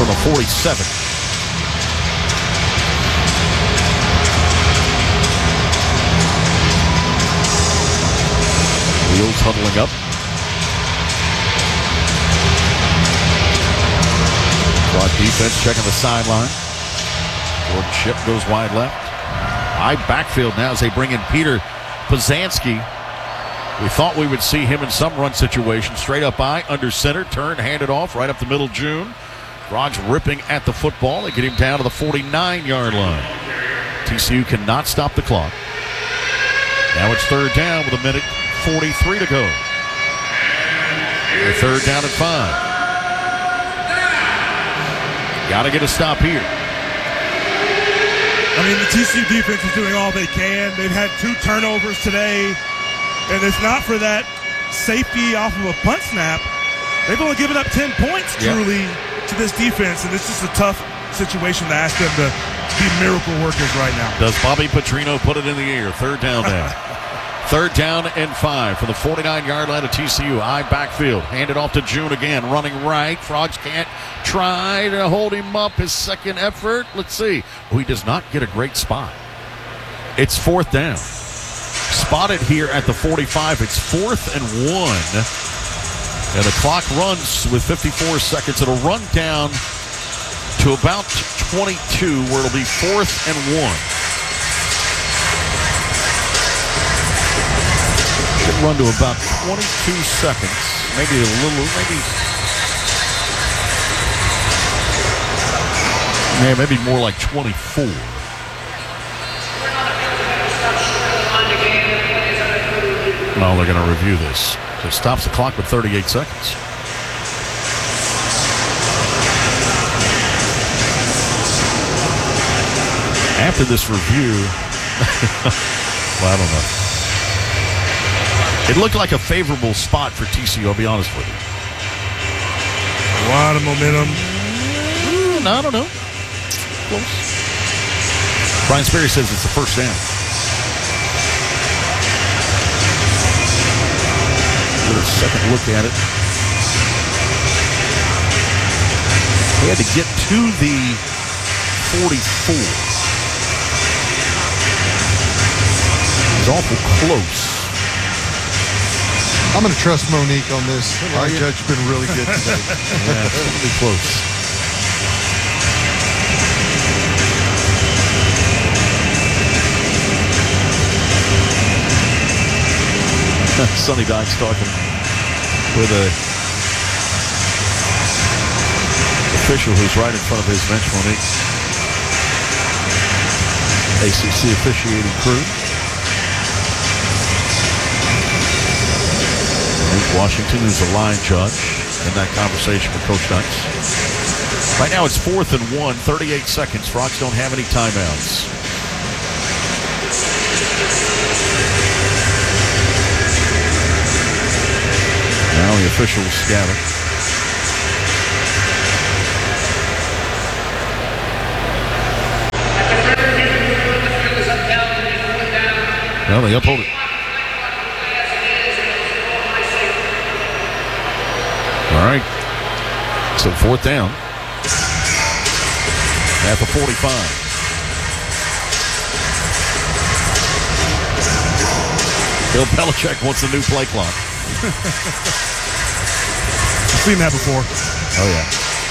from the 47. Wheels huddling up. Frog defense checking the sideline. Jordan Shipp goes wide left. High backfield now as they bring in Peter Pazanski. We thought we would see him in some run situation. Straight up eye, under center, turn, hand it off, right up the middle, June. Frogs ripping at the football. They get him down to the 49-yard line. TCU cannot stop the clock. Now it's third down with 1:43 to go. Third down at 5. Got to get a stop here. I mean, the TCU defense is doing all they can. They've had 2 turnovers today, and if not for that safety off of a punt snap, they've only given up 10 points truly to this defense, and it's just a tough situation to ask them to be miracle workers right now. Does Bobby Petrino put it in the air? Third down now. Third down and 5 for the 49-yard line of TCU. High backfield. Handed off to June again. Running right. Frogs can't try to hold him up. His second effort. Let's see. Oh, he does not get a great spot. It's fourth down. Spotted here at the 45. It's 4th and 1. And the clock runs with 54 seconds. It'll run down to about 22, where it'll be 4th and 1. Should run to about 22 seconds. Maybe a little, maybe more like 24. Well, they're going to review this. So it stops the clock with 38 seconds. After this review, well, I don't know. It looked like a favorable spot for TCU, I'll be honest with you. A lot of momentum. I don't know. Close. Brian Sperry says it's the first down. Get a second look at it. He had to get to the 44. He's awful close. I'm going to trust Monique on this. Our judge has been really good today. Yeah, it's going to be close. Sonny Dykes talking with a official who's right in front of his bench, Monique. ACC officiating crew. Washington is the line judge in that conversation with Coach Dykes. Right now it's 4th and 1, 38 seconds. Frogs don't have any timeouts. Now the officials gather. Well, they uphold it. All right. So 4th down at the 45. Bill Belichick wants a new play clock. I've seen that before. Oh, yeah.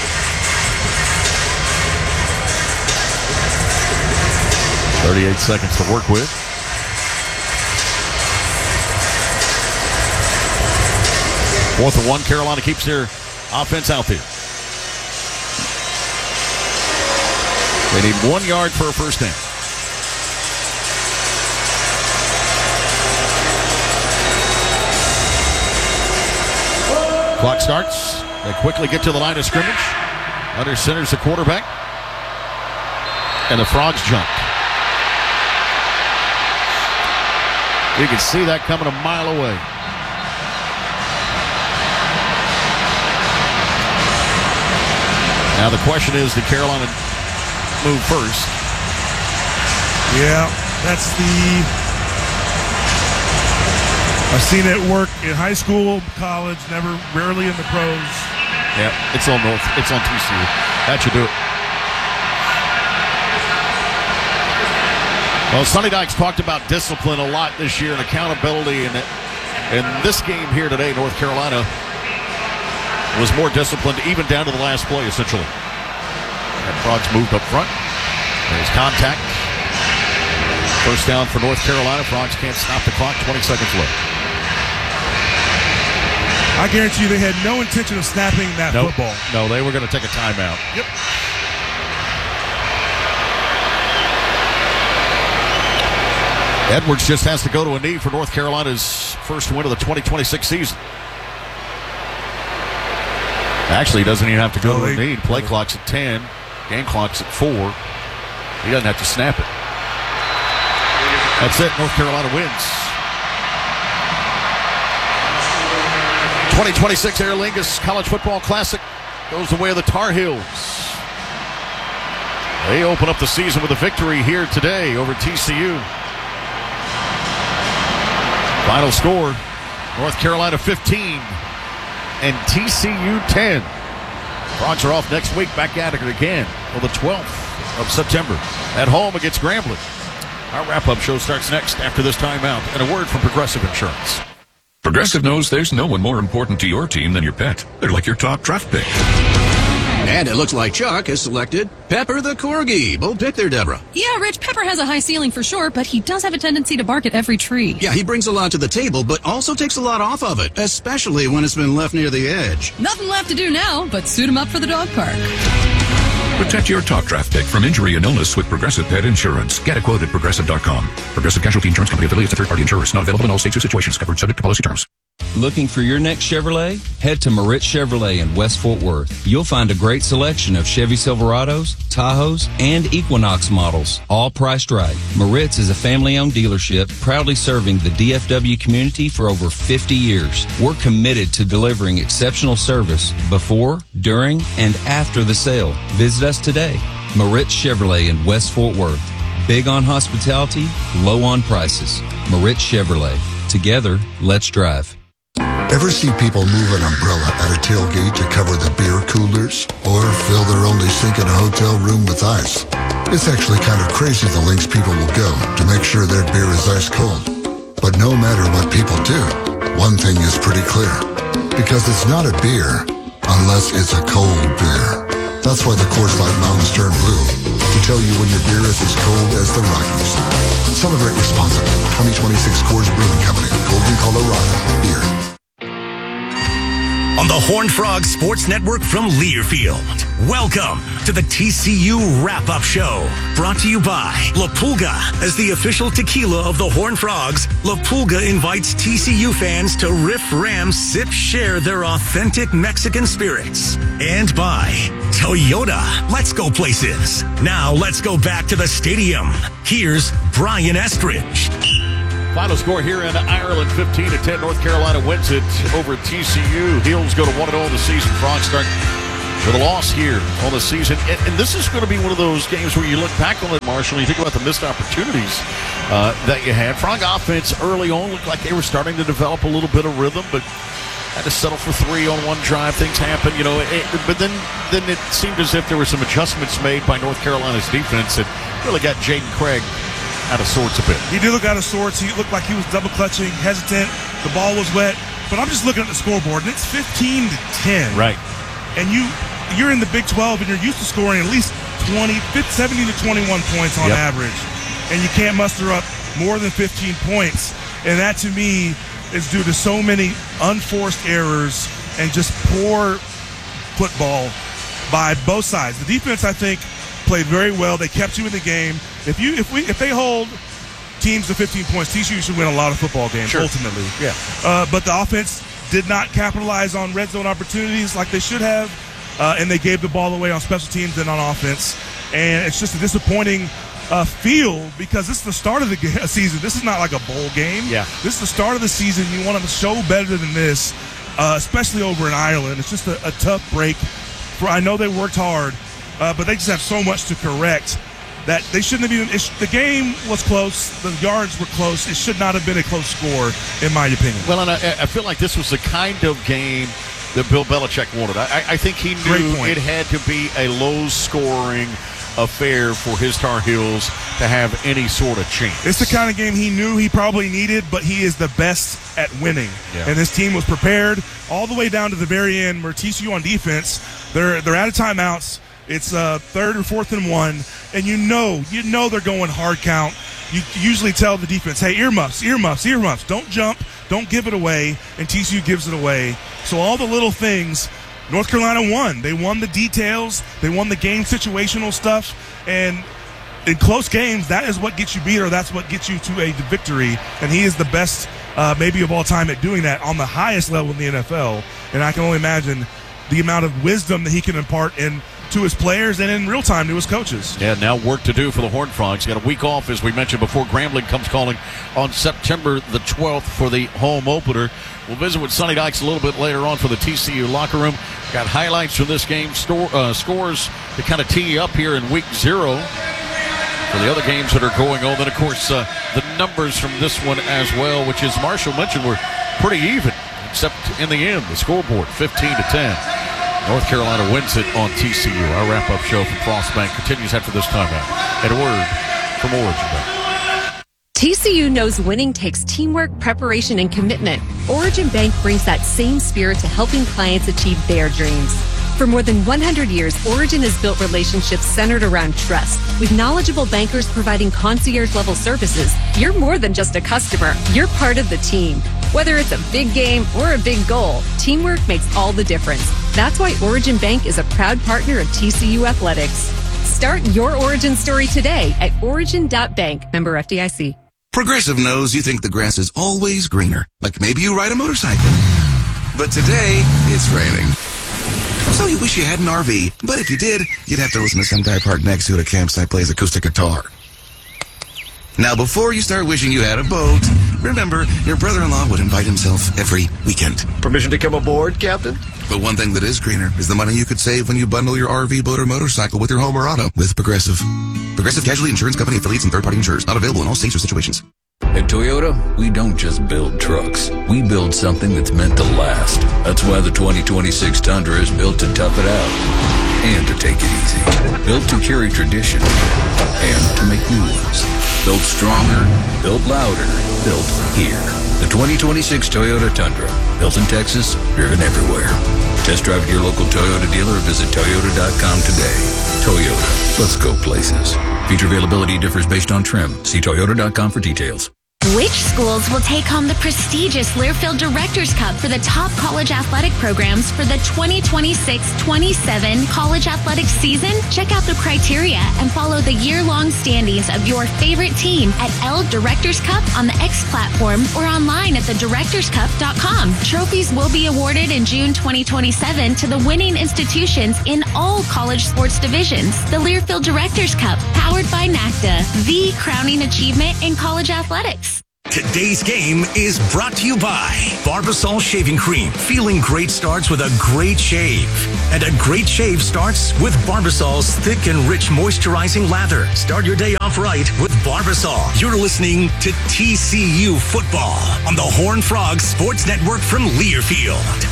"38 seconds to work with. Fourth and 1, Carolina keeps their offense out there. They need 1 yard for a first down. Clock starts. They quickly get to the line of scrimmage. Under center's the quarterback. And the Frogs jump. You can see that coming a mile away. Now the question is, did Carolina move first? Yeah, that's I've seen it work in high school, college, rarely in the pros. Yeah, it's on TCU. That should do it. Well, Sonny Dykes talked about discipline a lot this year and accountability. And in this game here today, North Carolina was more disciplined, even down to the last play, essentially. And Frogs moved up front. There's contact. First down for North Carolina. Frogs can't stop the clock. 20 seconds left. I guarantee you they had no intention of snapping that football. No, they were going to take a timeout. Yep. Edwards just has to go to a knee for North Carolina's first win of the 2026 season. Actually, he doesn't even have to go to a knee. Play clock's at 10. Game clock's at 4. He doesn't have to snap it. That's it. North Carolina wins. 2026 Aer Lingus College Football Classic goes the way of the Tar Heels. They open up the season with a victory here today over TCU. Final score, North Carolina 15 and TCU 10. Frogs are off next week, back at it again on the 12th of September at home against Grambling. Our wrap-up show starts next after this timeout and a word from Progressive Insurance. Progressive knows there's no one more important to your team than your pet. They're like your top draft pick. And it looks like Chuck has selected Pepper the Corgi. Bold pick there, Deborah. Yeah, Rich, Pepper has a high ceiling for sure, but he does have a tendency to bark at every tree. Yeah, he brings a lot to the table, but also takes a lot off of it, especially when it's been left near the edge. Nothing left to do now but suit him up for the dog park. Protect your top draft pick from injury and illness with Progressive Pet Insurance. Get a quote at Progressive.com. Progressive Casualty Insurance Company affiliates and third-party insurers. Not available in all states or situations. Covered subject to policy terms. Looking for your next Chevrolet? Head to Moritz Chevrolet in West Fort Worth. You'll find a great selection of Chevy Silverados, Tahoes, and Equinox models, all priced right. Moritz is a family-owned dealership proudly serving the DFW community for over 50 years. We're committed to delivering exceptional service before, during, and after the sale. Visit us today. Moritz Chevrolet in West Fort Worth. Big on hospitality, low on prices. Moritz Chevrolet. Together, let's drive. Ever see people move an umbrella at a tailgate to cover the beer coolers? Or fill their only sink in a hotel room with ice? It's actually kind of crazy the lengths people will go to make sure their beer is ice cold. But no matter what people do, one thing is pretty clear. Because it's not a beer unless it's a cold beer. That's why the Coors Light mountains turn blue, to tell you when your beer is as cold as the Rockies. Celebrate responsibly. 2026 Coors Brewing Company, Golden, Colorado. Beer. On the Horned Frog Sports Network from Learfield. Welcome to the TCU Wrap-Up Show. Brought to you by La Pulga. As the official tequila of the Horned Frogs, La Pulga invites TCU fans to riff, ram, sip, share their authentic Mexican spirits. And by Toyota. Let's go places. Now let's go back to the stadium. Here's Brian Estridge. Final score here in Ireland, 15-10. North Carolina wins it over TCU. Heels go to 1-0 in the season. Frogs start with a loss here on the season. And this is going to be one of those games where you look back on it, Marshall, and you think about the missed opportunities that you had. Frog offense early on looked like they were starting to develop a little bit of rhythm, but had to settle for 3 on one drive. Things happen, you know. But then it seemed as if there were some adjustments made by North Carolina's defense that really got Jaden Craig out of sorts a bit. He did look out of sorts. He looked like he was double clutching, hesitant. The ball was wet. But I'm just looking at the scoreboard, and it's 15-10. Right. And you're in the Big 12, and you're used to scoring at least 70 to 21 points on average. And you can't muster up more than 15 points. And that, to me, is due to so many unforced errors and just poor football by both sides. The defense, I think, played very well. They kept you in the game. If they hold teams to 15 points, TCU should win a lot of football games ultimately. Yeah. But the offense did not capitalize on red zone opportunities like they should have, and they gave the ball away on special teams and on offense. And it's just a disappointing feel because this is the start of the season. This is not like a bowl game. Yeah. This is the start of the season. You want to show better than this, especially over in Ireland. It's just a tough break. I know they worked hard, but they just have so much to correct that they shouldn't have even – the game was close. The yards were close. It should not have been a close score, in my opinion. Well, and I feel like this was the kind of game that Bill Belichick wanted. I think he knew it had to be a low-scoring affair for his Tar Heels to have any sort of chance. It's the kind of game he knew he probably needed, but he is the best at winning. Yeah. And this team was prepared all the way down to the very end where TCU on defense, they're out of timeouts. It's 3rd or 4th and 1, and you know they're going hard count. You usually tell the defense, hey, earmuffs. Don't jump. Don't give it away. And TCU gives it away. So all the little things, North Carolina won. They won the details. They won the game situational stuff. And in close games, that is what gets you beat, or that's what gets you to a victory. And he is the best maybe of all time at doing that on the highest level in the NFL. And I can only imagine the amount of wisdom that he can impart to his players and in real time to his coaches. Yeah, now work to do for the Horned Frogs. Got a week off, as we mentioned before. Grambling comes calling on September the 12th for the home opener. We'll visit with Sonny Dykes a little bit later on for the TCU locker room. Got highlights from this game, scores to kind of tee you up here in week 0 for the other games that are going on. Then, of course, the numbers from this one as well, which, as Marshall mentioned, were pretty even, except in the end, the scoreboard, 15-10. North Carolina wins it on TCU. Our wrap-up show from Frost Bank continues after this timeout. And a word from Origin Bank. TCU knows winning takes teamwork, preparation, and commitment. Origin Bank brings that same spirit to helping clients achieve their dreams. For more than 100 years, Origin has built relationships centered around trust. With knowledgeable bankers providing concierge-level services, you're more than just a customer. You're part of the team. Whether it's a big game or a big goal, teamwork makes all the difference. That's why Origin Bank is a proud partner of TCU Athletics. Start your Origin story today at origin.bank. Member FDIC. Progressive knows you think the grass is always greener. Like maybe you ride a motorcycle. But today, it's raining. So you wish you had an RV, but if you did, you'd have to listen to some guy parked next to it at a campsite plays acoustic guitar. Now, before you start wishing you had a boat, remember, your brother-in-law would invite himself every weekend. Permission to come aboard, Captain? But one thing that is greener is the money you could save when you bundle your RV, boat, or motorcycle with your home or auto with Progressive. Progressive Casualty Insurance Company affiliates and third-party insurers. Not available in all states or situations. At Toyota, we don't just build trucks. We build something that's meant to last. That's why the 2026 Tundra is built to tough it out and to take it easy. Built to carry tradition and to make new ones. Built stronger, built louder, built here. The 2026 Toyota Tundra. Built in Texas, driven everywhere. Test drive at your local Toyota dealer or visit Toyota.com today. Toyota. Let's go places. Feature availability differs based on trim. See Toyota.com for details. Which schools will take home the prestigious Learfield Directors Cup for the top college athletic programs for the 2026-27 college athletics season? Check out the criteria and follow the year-long standings of your favorite team at L Directors Cup on the X platform or online at thedirectorscup.com. Trophies will be awarded in June 2027 to the winning institutions in all college sports divisions. The Learfield Directors Cup, powered by NACDA, the crowning achievement in college athletics. Today's game is brought to you by Barbasol Shaving Cream. Feeling great starts with a great shave. And a great shave starts with Barbasol's thick and rich moisturizing lather. Start your day off right with Barbasol. You're listening to TCU Football on the Horned Frogs Sports Network from Learfield.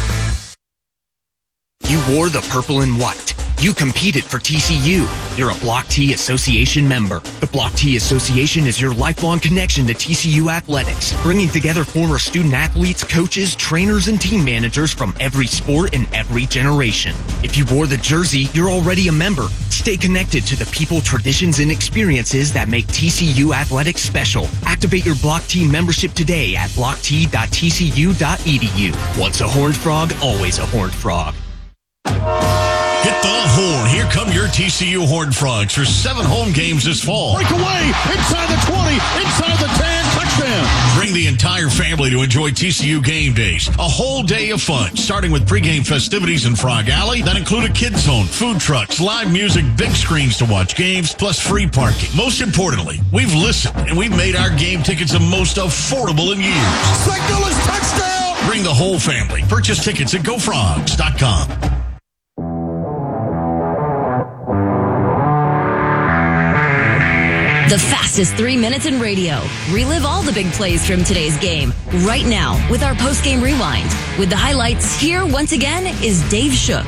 You wore the purple and white. You competed for TCU. You're a Block T Association member. The Block T Association is your lifelong connection to TCU athletics, bringing together former student athletes, coaches, trainers, and team managers from every sport and every generation. If you wore the jersey, you're already a member. Stay connected to the people, traditions, and experiences that make TCU athletics special. Activate your Block T membership today at blockt.tcu.edu. Once a Horned Frog, always a Horned Frog. Hit the horn. Here come your TCU Horned Frogs for 7 home games this fall. Breakaway inside the 20, inside the 10, touchdown. Bring the entire family to enjoy TCU game days. A whole day of fun, starting with pregame festivities in Frog Alley that include a kids zone, food trucks, live music, big screens to watch games, plus free parking. Most importantly, we've listened and we've made our game tickets the most affordable in years. St. Louis touchdown. Bring the whole family. Purchase tickets at GoFrogs.com. The fastest 3 minutes in radio. Relive all the big plays from today's game right now with our post-game rewind. With the highlights, here once again is Dave Shook.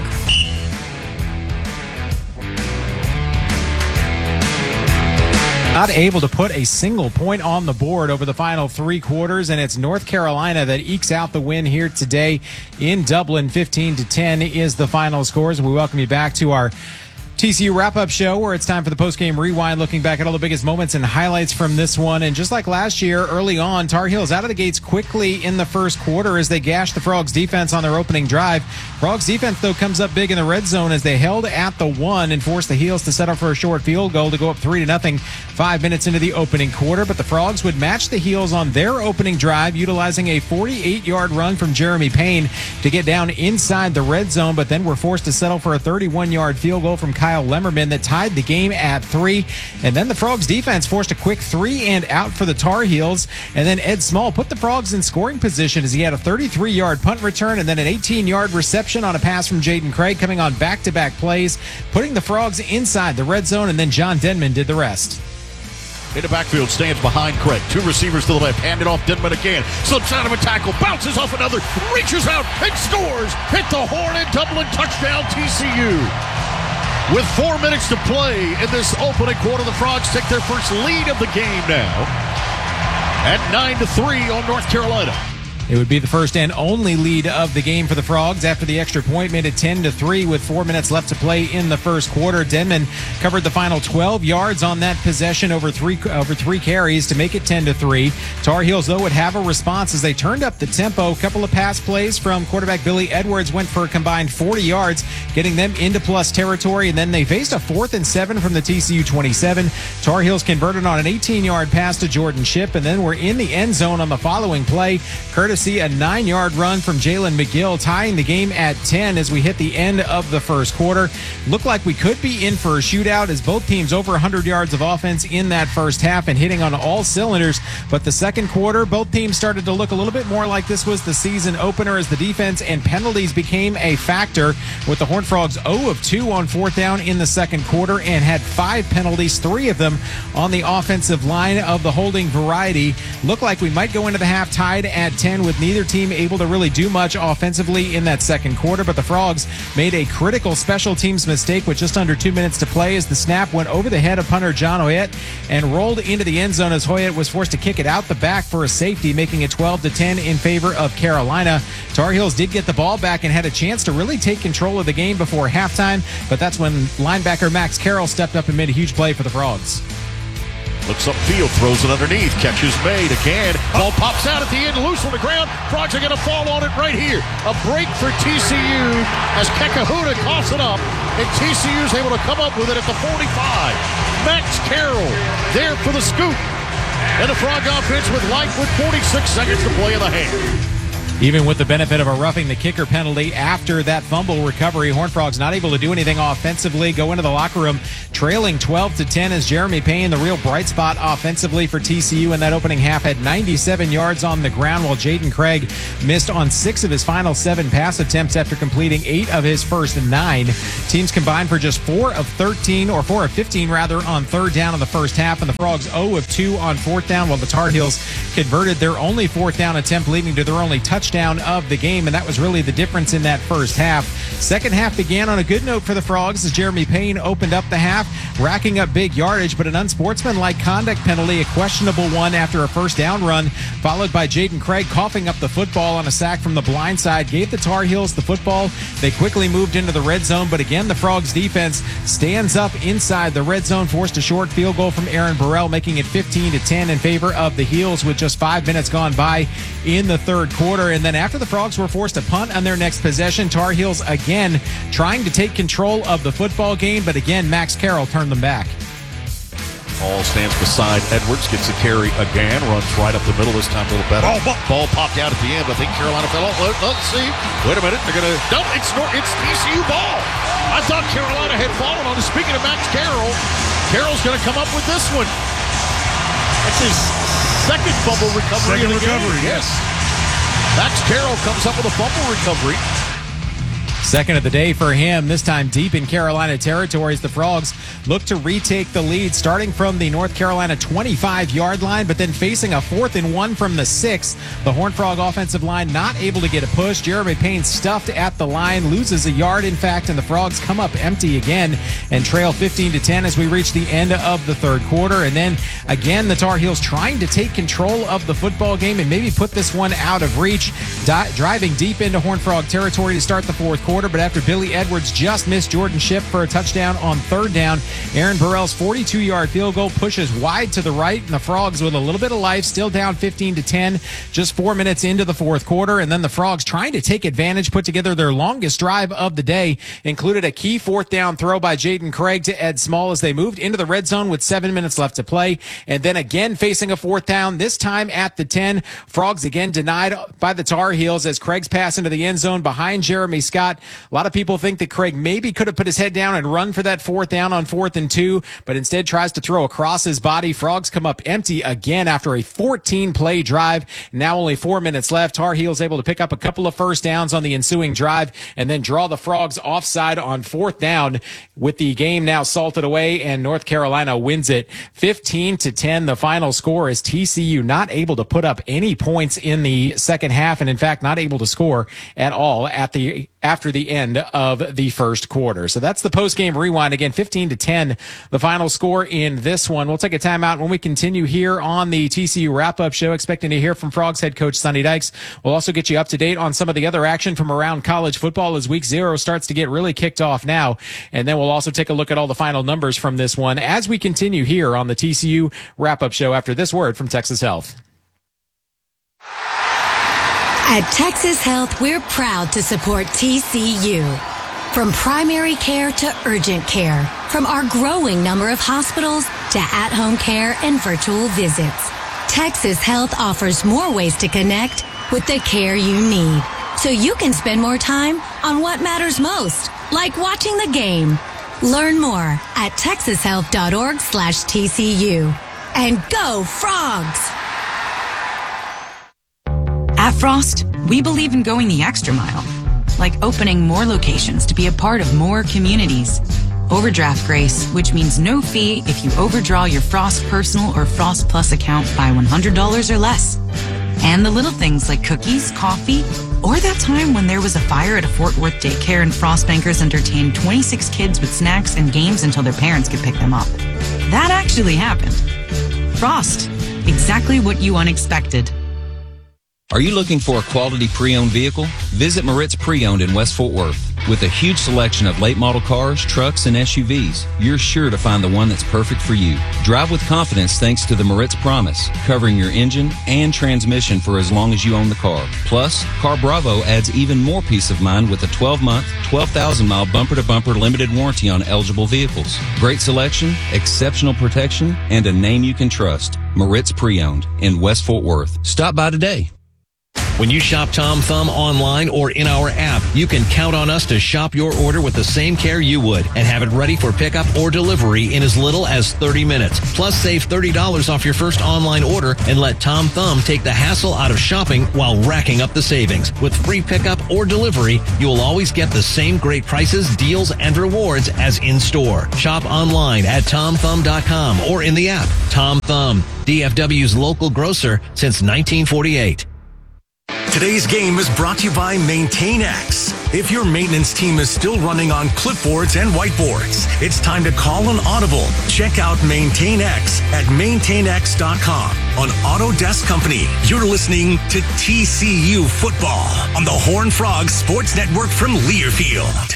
Not able to put a single point on the board over the final 3 quarters, and it's North Carolina that ekes out the win here today in Dublin. 15-10 is the final scores. We welcome you back to our TCU wrap-up show, where it's time for the post-game rewind, looking back at all the biggest moments and highlights from this one. And just like last year, early on, Tar Heels out of the gates quickly in the first quarter as they gashed the Frogs defense on their opening drive. Frogs defense, though, comes up big in the red zone as they held at the 1 and forced the Heels to settle for a short field goal to go up 3-0 5 minutes into the opening quarter. But the Frogs would match the Heels on their opening drive, utilizing a 48-yard run from Jeremy Payne to get down inside the red zone, but then were forced to settle for a 31-yard field goal from Kyle Lemmerman that tied the game at 3. And then the Frogs defense forced a quick 3-and-out for the Tar Heels. And then Ed Small put the Frogs in scoring position as he had a 33-yard punt return and then an 18-yard reception on a pass from Jaden Craig, coming on back-to-back plays, putting the Frogs inside the red zone, and then John Denman did the rest. In the backfield, stands behind Craig. 2 receivers to the left. Handed off Denman again. Slips out of a tackle. Bounces off another. Reaches out and scores. Hit the horn and Dublin. Touchdown TCU. With 4 minutes to play in this opening quarter, the Frogs take their first lead of the game now at 9-3 on North Carolina. It would be the first and only lead of the game for the Frogs after the extra point made it 10-3 with 4 minutes left to play in the first quarter. Denman covered the final 12 yards on that possession over three carries to make it 10-3. Tar Heels, though, would have a response as they turned up the tempo. A couple of pass plays from quarterback Billy Edwards went for a combined 40 yards, getting them into plus territory, and then they faced a 4th and 7 from the TCU 27. Tar Heels converted on an 18-yard pass to Jordan Shipp, and then were in the end zone on the following play. Courtesy a 9-yard run from Jalen McGill, tying the game at 10 as we hit the end of the first quarter. Looked like we could be in for a shootout as both teams over 100 yards of offense in that first half and hitting on all cylinders. But the second quarter, both teams started to look a little bit more like this was the season opener as the defense and penalties became a factor, with the Horned Frogs 0 of 2 on 4th down in the second quarter and had 5 penalties, 3 of them on the offensive line of the holding variety. Looked like we might go into the half tied at 10 with neither team able to really do much offensively in that second quarter, but the Frogs made a critical special teams mistake with just under 2 minutes to play as the snap went over the head of punter John Hoyett and rolled into the end zone as Hoyett was forced to kick it out the back for a safety, making it 12-10 in favor of Carolina. Tar Heels did get the ball back and had a chance to really take control of the game before halftime, but that's when linebacker Max Carroll stepped up and made a huge play for the Frogs. Looks upfield, throws it underneath, catch is made again. Ball pops out at the end, loose on the ground. Frogs are going to fall on it right here. A break for TCU as Kekahuta coughs it up, and TCU is able to come up with it at the 45. Max Carroll there for the scoop. And the Frog offense with 46 seconds to play in the hand. Even with the benefit of a roughing the kicker penalty after that fumble recovery, Horned Frogs not able to do anything offensively, go into the locker room trailing 12-10 as Jeremy Payne, the real bright spot offensively for TCU in that opening half, had 97 yards on the ground, while Jaden Craig missed on 6 of his final 7 pass attempts after completing 8 of his first 9. Teams combined for just 4 of 15 on 3rd down in the first half, and the Frogs 0 of 2 on 4th down, while the Tar Heels converted their only 4th down attempt, leading to their only touchdown of the game, and that was really the difference in that first half. Second half began on a good note for the Frogs as Jeremy Payne opened up the half, racking up big yardage, but an unsportsmanlike conduct penalty, a questionable one after a first down run, followed by Jaden Craig coughing up the football on a sack from the blind side, gave the Tar Heels the football. They quickly moved into the red zone, but again, the Frogs defense stands up inside the red zone, forced a short field goal from Aaron Burrell, making it 15-10 in favor of the Heels with just 5 minutes gone by in the third quarter. And then after the Frogs were forced to punt on their next possession, Tar Heels again trying to take control of the football game, but again, Max Carroll turned them back. Hall stands beside Edwards, gets a carry again, runs right up the middle, this time a little better. Ball popped out at the end. I think Carolina fell off. Let's see. Wait a minute. They're going to... No, it's TCU ball. I thought Carolina had fallen on it. Speaking of Max Carroll, Carroll's going to come up with this one. That's his second fumble recovery in the game. Yes. Max Carroll comes up with a fumble recovery. Second of the day for him, this time deep in Carolina territory as the Frogs look to retake the lead, starting from the North Carolina 25-yard line, but then facing a 4th and 1 from the 6. The Horned Frog offensive line not able to get a push. Jeremy Payne stuffed at the line, loses a yard, in fact, and the Frogs come up empty again and trail 15-10 as we reach the end of the third quarter. And then again, the Tar Heels trying to take control of the football game and maybe put this one out of reach, driving deep into Horned Frog territory to start the fourth quarter. But after Billy Edwards just missed Jordan Schiff for a touchdown on third down, Aaron Burrell's 42-yard field goal pushes wide to the right, and the Frogs with a little bit of life, still down 15-10, just 4 minutes into the fourth quarter. And then the Frogs trying to take advantage, put together their longest drive of the day, included a key fourth down throw by Jaden Craig to Ed Small as they moved into the red zone with 7 minutes left to play. And then again facing a fourth down, this time at the 10. Frogs again denied by the Tar Heels as Craig's pass into the end zone behind Jeremy Scott. A lot of people think that Craig maybe could have put his head down and run for that fourth down on 4th and 2, but instead tries to throw across his body. Frogs come up empty again after a 14-play drive. Now only 4 minutes left. Tar Heels able to pick up a couple of first downs on the ensuing drive and then draw the Frogs offside on 4th down, with the game now salted away, and North Carolina wins it 15-10. The final score is TCU not able to put up any points in the second half, and in fact not able to score at all after the end of the first quarter. So that's the post-game rewind. Again, 15-10, the final score in this one. We'll take a timeout when we continue here on the TCU wrap-up show, expecting to hear from Frogs head coach Sonny Dykes. We'll also get you up to date on some of the other action from around college football as week 0 starts to get really kicked off now. And then we'll also take a look at all the final numbers from this one as we continue here on the TCU wrap-up show after this word from Texas Health. At Texas Health, we're proud to support TCU. From primary care to urgent care, from our growing number of hospitals to at-home care and virtual visits, Texas Health offers more ways to connect with the care you need, so you can spend more time on what matters most, like watching the game. Learn more at texashealth.org/TCU. And go Frogs! At Frost, we believe in going the extra mile, like opening more locations to be a part of more communities. Overdraft grace, which means no fee if you overdraw your Frost Personal or Frost Plus account by $100 or less. And the little things like cookies, coffee, or that time when there was a fire at a Fort Worth daycare and Frost bankers entertained 26 kids with snacks and games until their parents could pick them up. That actually happened. Frost, exactly what you unexpected. Are you looking for a quality pre-owned vehicle? Visit Moritz Pre-Owned in West Fort Worth. With a huge selection of late model cars, trucks, and SUVs, you're sure to find the one that's perfect for you. Drive with confidence thanks to the Moritz Promise, covering your engine and transmission for as long as you own the car. Plus, Car Bravo adds even more peace of mind with a 12-month, 12,000-mile bumper-to-bumper limited warranty on eligible vehicles. Great selection, exceptional protection, and a name you can trust. Moritz Pre-Owned in West Fort Worth. Stop by today. When you shop Tom Thumb online or in our app, you can count on us to shop your order with the same care you would and have it ready for pickup or delivery in as little as 30 minutes. Plus, save $30 off your first online order and let Tom Thumb take the hassle out of shopping while racking up the savings. With free pickup or delivery, you will always get the same great prices, deals, and rewards as in-store. Shop online at TomThumb.com or in the app. Tom Thumb, DFW's local grocer since 1948. Today's game is brought to you by MaintainX. If your maintenance team is still running on clipboards and whiteboards, it's time to call an audible. Check out MaintainX at maintainx.com. On Autodesk Company, you're listening to TCU Football on the Horned Frogs Sports Network from Learfield.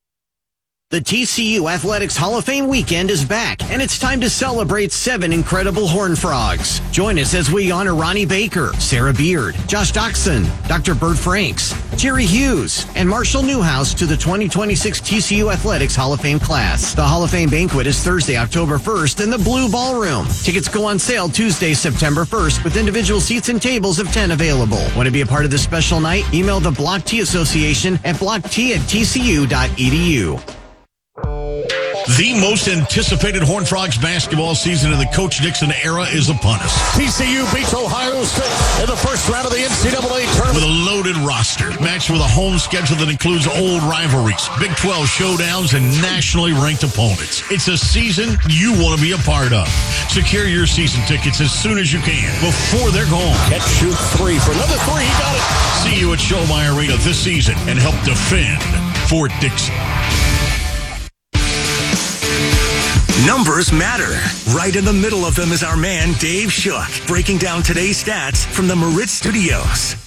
The TCU Athletics Hall of Fame weekend is back, and it's time to celebrate 7 incredible Horned Frogs. Join us as we honor Ronnie Baker, Sarah Beard, Josh Doxson, Dr. Bert Franks, Jerry Hughes, and Marshall Newhouse to the 2026 TCU Athletics Hall of Fame class. The Hall of Fame banquet is Thursday, October 1st in the Blue Ballroom. Tickets go on sale Tuesday, September 1st, with individual seats and tables of 10 available. Want to be a part of this special night? Email the Block T Association at blockt@tcu.edu. The most anticipated Horned Frogs basketball season in the Coach Dixon era is upon us. TCU beats Ohio State in the first round of the NCAA tournament. With a loaded roster, matched with a home schedule that includes old rivalries, Big 12 showdowns, and nationally ranked opponents. It's a season you want to be a part of. Secure your season tickets as soon as you can, before they're gone. Catch, shoot, three for another three. He got it. See you at Schollmeyer Arena this season and help defend Fort Dixon. Numbers matter. Right in the middle of them is our man, Dave Shook, breaking down today's stats from the Marit Studios.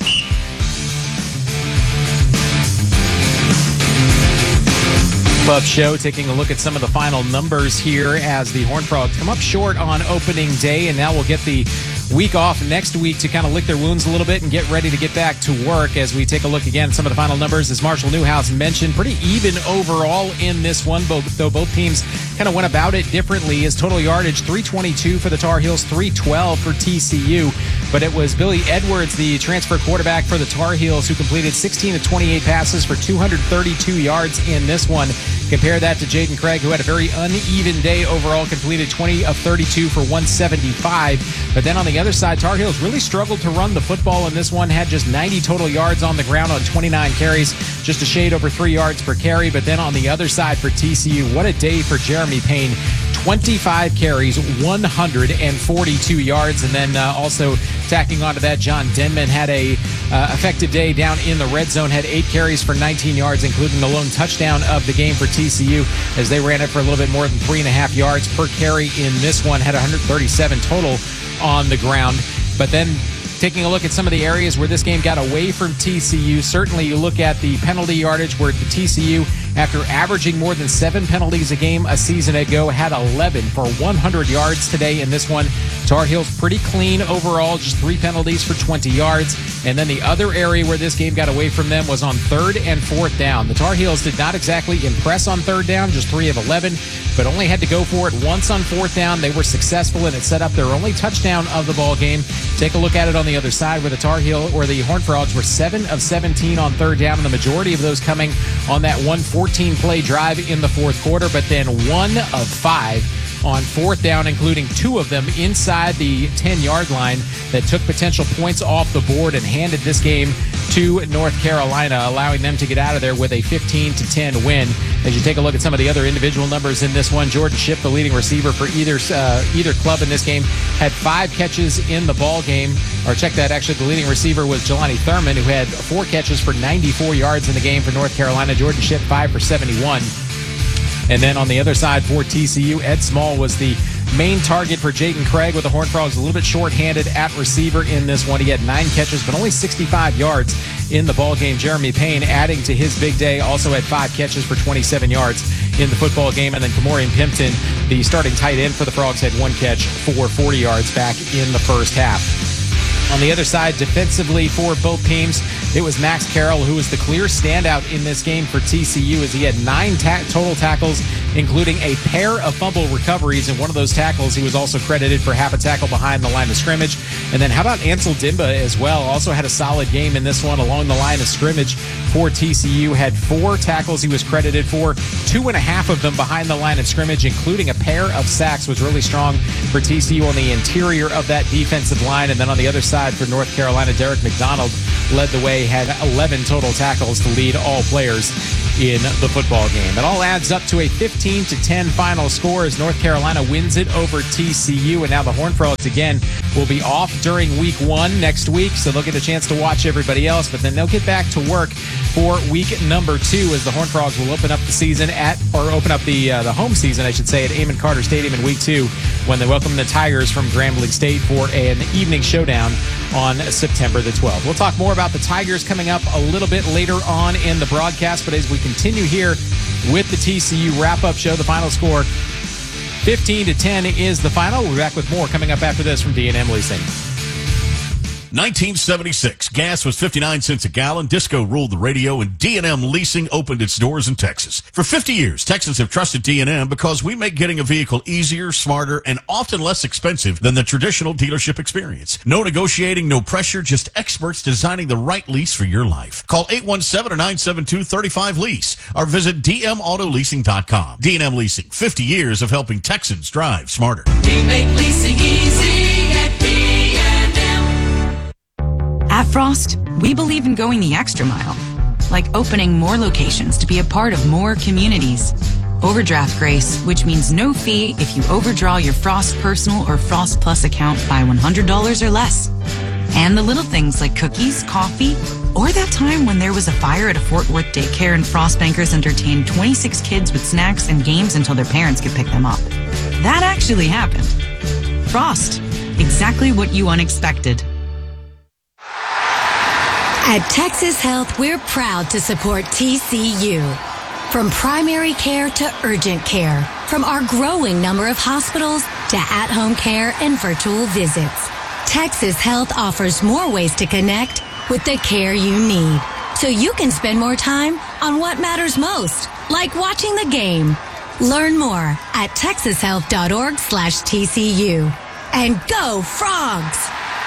Club Show, taking a look at some of the final numbers here as the Horned Frogs come up short on opening day, and now we'll get the week off next week to kind of lick their wounds a little bit and get ready to get back to work. As we take a look again at some of the final numbers, as Marshall Newhouse mentioned, pretty even overall in this one, though both teams kind of went about it differently. His total yardage, 322 for the Tar Heels, 312 for TCU. But it was Billy Edwards, the transfer quarterback for the Tar Heels, who completed 16 of 28 passes for 232 yards in this one. Compare that to Jaden Craig, who had a very uneven day overall, completed 20 of 32 for 175. But then on the other side, Tar Heels really struggled to run the football in this one, had just 90 total yards on the ground on 29 carries, just a shade over 3 yards per carry. But then on the other side for TCU, what a day for Jeremy Payne. 25 carries, 142 yards. And then also tacking onto that, John Denman had a effective day down in the red zone, had 8 carries for 19 yards, including the lone touchdown of the game for TCU, as they ran it for a little bit more than 3.5 yards per carry in this one, had 137 total on the ground. But then taking a look at some of the areas where this game got away from TCU, certainly you look at the penalty yardage, where the TCU, after averaging more than 7 penalties a game a season ago, had 11 for 100 yards today in this one. Tar Heels pretty clean overall, just 3 penalties for 20 yards. And then the other area where this game got away from them was on 3rd and 4th down. The Tar Heels did not exactly impress on 3rd down, just 3 of 11, but only had to go for it once on 4th down. They were successful, and it set up their only touchdown of the ball game. Take a look at it on the other side, where the Tar Heel or the Horned Frogs were 7 of 17 on 3rd down, and the majority of those coming on that 14-play drive in the 4th quarter, but then 1 of 5 on 4th down, including 2 of them inside the 10-yard line that took potential points off the board and handed this game to North Carolina, allowing them to get out of there with a 15-10 win. As you take a look at some of the other individual numbers in this one, Jordan Shipp, the leading receiver for either club in this game, had 5 catches in the ball game. Or check that, actually, the leading receiver was Jelani Thurman, who had 4 catches for 94 yards in the game for North Carolina. Jordan Shipp, 5 for 71. And then on the other side for TCU, Ed Small was the main target for Jaden Craig, with the Horned Frogs a little bit shorthanded at receiver in this one. He had 9 catches, but only 65 yards in the ball game. Jeremy Payne, adding to his big day, also had 5 catches for 27 yards in the football game. And then Kamorian Pimpton, the starting tight end for the Frogs, had 1 catch for 40 yards back in the first half. On the other side, defensively for both teams, it was Max Carroll who was the clear standout in this game for TCU, as he had 9 total tackles, including a pair of fumble recoveries. And one of those tackles, he was also credited for half a tackle behind the line of scrimmage. And then how about Ansel Dimba as well? Also had a solid game in this one along the line of scrimmage for TCU. Had 4 tackles he was credited for, 2.5 of them behind the line of scrimmage, including a pair of sacks. Was really strong for TCU on the interior of that defensive line. And then on the other side for North Carolina, Derek McDonald led the way, had 11 total tackles to lead all players in the football game. It all adds up to a 15-10 final score as North Carolina wins it over TCU. And now the Horned Frogs again will be off during week 1 next week, so they'll get a chance to watch everybody else, but then they'll get back to work for week number 2 as the Horned Frogs will open up the season open up the home season, I should say, at Amon Carter Stadium in week 2, when they welcome the Tigers from Grambling State for an evening showdown on September the 12th. We'll talk more about the Tigers coming up a little bit later on in the broadcast, but as we continue here with the TCU wrap-up show, the final score 15-10 is the final. We'll be back with more coming up after this from D&M Leasing. 1976, gas was 59 cents a gallon, disco ruled the radio, and D&M Leasing opened its doors in Texas. For 50 years, Texans have trusted D&M because we make getting a vehicle easier, smarter, and often less expensive than the traditional dealership experience. No negotiating, no pressure, just experts designing the right lease for your life. Call 817-972-35-LEASE or visit dmautoleasing.com. D&M Leasing, 50 years of helping Texans drive smarter. We make leasing easy at D&M. At Frost, we believe in going the extra mile, like opening more locations to be a part of more communities. Overdraft grace, which means no fee if you overdraw your Frost Personal or Frost Plus account by $100 or less. And the little things like cookies, coffee, or that time when there was a fire at a Fort Worth daycare and Frost bankers entertained 26 kids with snacks and games until their parents could pick them up. That actually happened. Frost, exactly what you unexpected. At Texas Health, we're proud to support TCU. From primary care to urgent care, from our growing number of hospitals to at-home care and virtual visits, Texas Health offers more ways to connect with the care you need, so you can spend more time on what matters most, like watching the game. Learn more at texashealth.org/TCU. And go Frogs!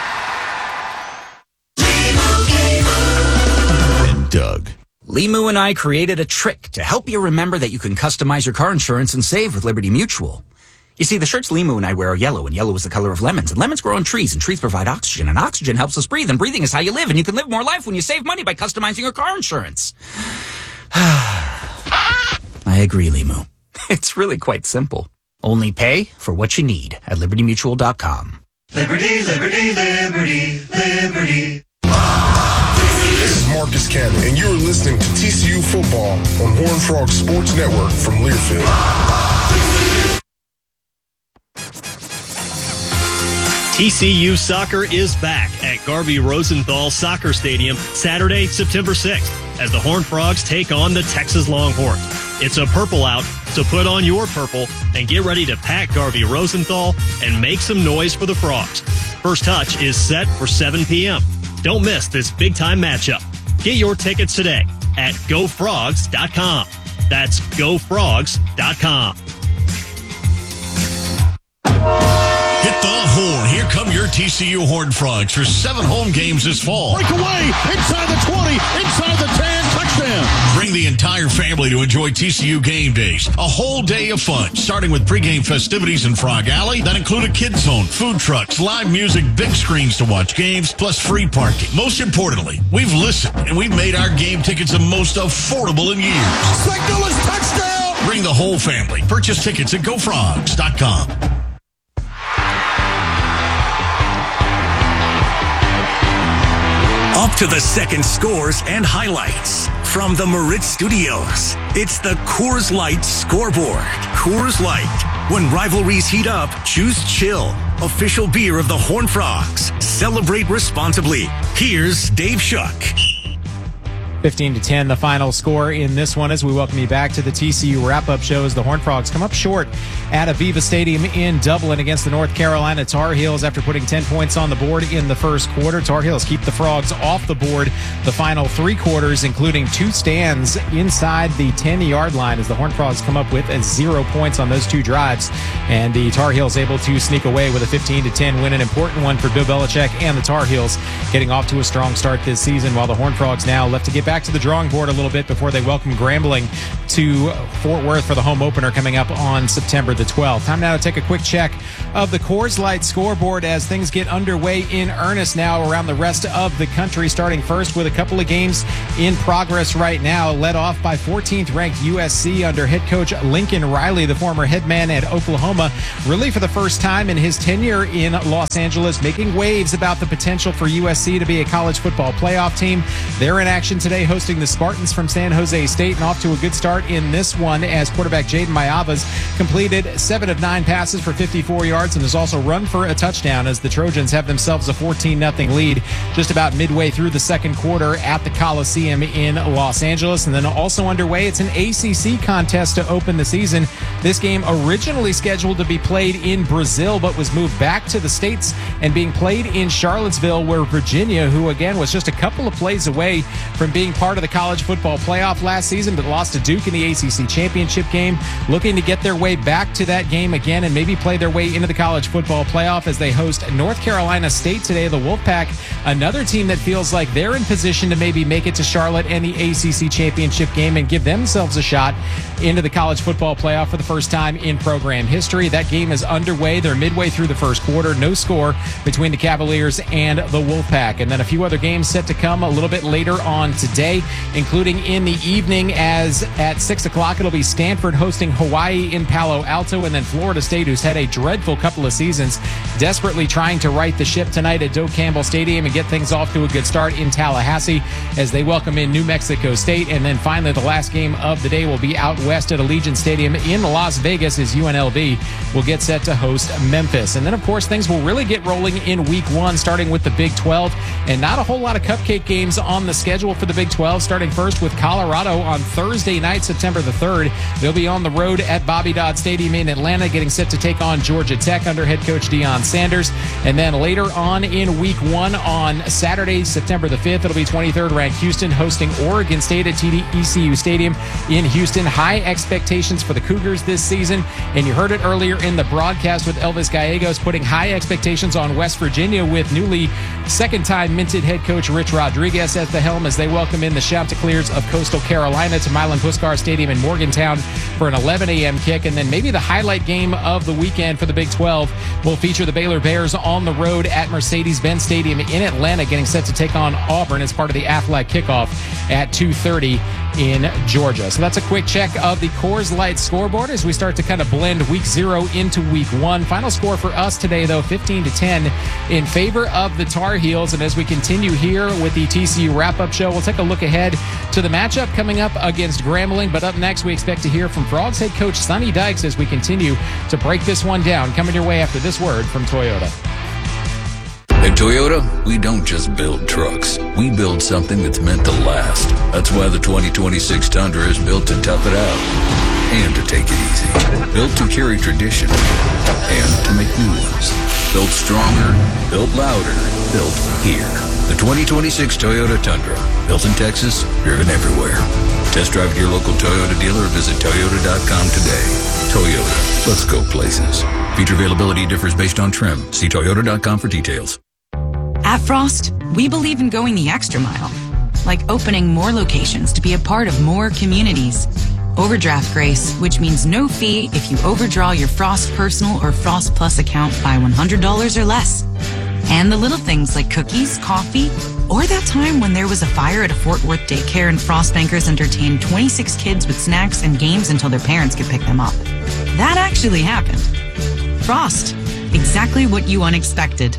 Doug. Limu and I created a trick to help you remember that you can customize your car insurance and save with Liberty Mutual. You see, the shirts Limu and I wear are yellow, and yellow is the color of lemons, and lemons grow on trees, and trees provide oxygen, and oxygen helps us breathe, and breathing is how you live, and you can live more life when you save money by customizing your car insurance. I agree, Limu. It's really quite simple. Only pay for what you need at libertymutual.com. Liberty, liberty, liberty, liberty. This is Marcus Cannon, and you're listening to TCU Football on Horned Frog Sports Network from Learfield. TCU soccer is back at Garvey Rosenthal Soccer Stadium Saturday, September 6th, as the Horned Frogs take on the Texas Longhorns. It's a purple out, so put on your purple and get ready to pack Garvey Rosenthal and make some noise for the Frogs. First touch is set for 7 p.m. Don't miss this big-time matchup. Get your tickets today at GoFrogs.com. That's GoFrogs.com. Hit the horn. Here come your TCU Horned Frogs for 7 home games this fall. Breakaway inside the 20, inside the 10, touchdown. Bring the entire family to enjoy TCU game days. A whole day of fun, starting with pregame festivities in Frog Alley that include a kids zone, food trucks, live music, big screens to watch games, plus free parking. Most importantly, we've listened and we've made our game tickets the most affordable in years. St. Louis touchdown! Bring the whole family. Purchase tickets at GoFrogs.com. Up to the second scores and highlights from the Maritz Studios. It's the Coors Light Scoreboard. Coors Light. When rivalries heat up, choose chill. Official beer of the Horned Frogs. Celebrate responsibly. Here's Dave Shuck. 15-10, the final score in this one as we welcome you back to the TCU wrap-up show as the Horned Frogs come up short at Aviva Stadium in Dublin against the North Carolina Tar Heels after putting 10 points on the board in the first quarter. Tar Heels keep the Frogs off the board the final 3 quarters, including 2 stands inside the 10-yard line as the Horned Frogs come up with 0 points on those 2 drives. And the Tar Heels able to sneak away with a 15-10 win, an important one for Bill Belichick and the Tar Heels getting off to a strong start this season, while the Horned Frogs now left to get back to the drawing board a little bit before they welcome Grambling to Fort Worth for the home opener coming up on September the 12th. Time now to take a quick check of the Coors Light scoreboard as things get underway in earnest now around the rest of the country, starting first with a couple of games in progress right now, led off by 14th ranked USC under head coach Lincoln Riley, the former head man at Oklahoma, really for the first time in his tenure in Los Angeles, making waves about the potential for USC to be a college football playoff team. They're in action today hosting the Spartans from San Jose State, and off to a good start in this one as quarterback Jaden Mayavas completed 7 of 9 passes for 54 yards and has also run for a touchdown as the Trojans have themselves a 14-0 lead just about midway through the second quarter at the Coliseum in Los Angeles. And then also underway, it's an ACC contest to open the season This game originally scheduled to be played in Brazil, but was moved back to the States and being played in Charlottesville, where Virginia, who again was just a couple of plays away from being part of the college football playoff last season, but lost to Duke in the ACC championship game, looking to get their way back to that game again and maybe play their way into the college football playoff as they host North Carolina State today. The Wolfpack, another team that feels like they're in position to maybe make it to Charlotte and the ACC championship game and give themselves a shot into the college football playoff for the first time in program history. That game is underway. They're midway through the first quarter. No score between the Cavaliers and the Wolfpack. And then a few other games set to come a little bit later on today, including in the evening, as at 6 o'clock it'll be Stanford hosting Hawaii in Palo Alto, and then Florida State, who's had a dreadful couple of seasons, desperately trying to right the ship tonight at Doak Campbell Stadium and get things off to a good start in Tallahassee as they welcome in New Mexico State. And then finally, the last game of the day will be out west at Allegiant Stadium in Las Vegas as UNLV will get set to host Memphis. And then, of course, things will really get rolling in week one, starting with the Big 12, and not a whole lot of cupcake games on the schedule for the Big 12, starting first with Colorado on Thursday night, September the 3rd. They'll be on the road at Bobby Dodd Stadium in Atlanta, getting set to take on Georgia Tech under head coach Deion Sanders. And then later on in week one on Saturday, September the 5th, it'll be 23rd ranked Houston hosting Oregon State at TD-ECU Stadium in Houston. High expectations for the Cougars this season, and you heard it earlier in the broadcast with Elvis Gallegos putting high expectations on West Virginia with newly second-time minted head coach Rich Rodriguez at the helm as they welcome in the Chanticleers of Coastal Carolina to Milan Puskar Stadium in Morgantown for an 11 a.m. kick. And then maybe the highlight game of the weekend for the Big 12 will feature the Baylor Bears on the road at Mercedes-Benz Stadium in Atlanta, getting set to take on Auburn as part of the Aflac kickoff at 2:30 in Georgia. So that's a quick check of the Coors Light scoreboard as we start to kind of blend week 0 into week 1. Final score for us today, though, 15-10 in favor of the Tar Heels. And as we continue here with the TCU wrap-up show, we'll take a look ahead to the matchup coming up against Grambling. But up next, we expect to hear from Frogs head coach Sonny Dykes as we continue to break this one down. Coming your way after this word from Toyota. At Toyota, we don't just build trucks. We build something that's meant to last. That's why the 2026 Tundra is built to tough it out and to take it easy. Built to carry tradition and to make new ones. Built stronger, built louder, built here. The 2026 Toyota Tundra. Built in Texas, driven everywhere. Test drive at your local Toyota dealer or visit Toyota.com today. Toyota. Let's go places. Feature availability differs based on trim. See Toyota.com for details. At Frost, we believe in going the extra mile, like opening more locations to be a part of more communities. Overdraft grace, which means no fee if you overdraw your Frost Personal or Frost Plus account by $100 or less. And the little things like cookies, coffee, or that time when there was a fire at a Fort Worth daycare and Frost Bankers entertained 26 kids with snacks and games until their parents could pick them up. That actually happened. Frost, exactly what you unexpected.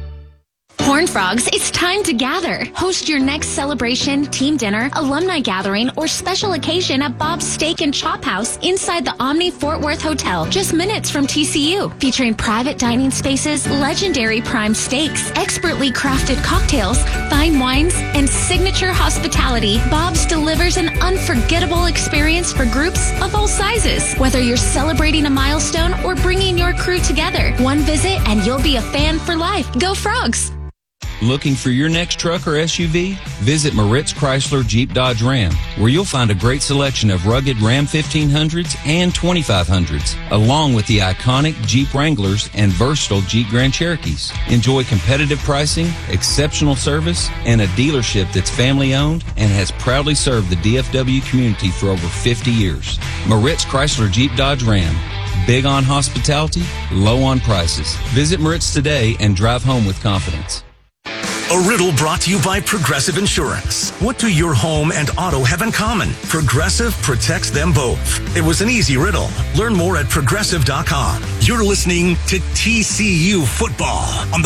Horned Frogs, it's time to gather. Host your next celebration, team dinner, alumni gathering, or special occasion at Bob's Steak and Chop House inside the Omni Fort Worth Hotel, just minutes from TCU. Featuring private dining spaces, legendary prime steaks, expertly crafted cocktails, fine wines, and signature hospitality, Bob's delivers an unforgettable experience for groups of all sizes. Whether you're celebrating a milestone or bringing your crew together, one visit and you'll be a fan for life. Go Frogs! Looking for your next truck or SUV? Visit Moritz Chrysler Jeep Dodge Ram, where you'll find a great selection of rugged Ram 1500s and 2500s, along with the iconic Jeep Wranglers and versatile Jeep Grand Cherokees. Enjoy competitive pricing, exceptional service, and a dealership that's family-owned and has proudly served the DFW community for over 50 years. Moritz Chrysler Jeep Dodge Ram. Big on hospitality, low on prices. Visit Moritz today and drive home with confidence. A riddle brought to you by Progressive Insurance. What do your home and auto have in common? Progressive protects them both. It was an easy riddle. Learn more at Progressive.com. You're listening to TCU Football on the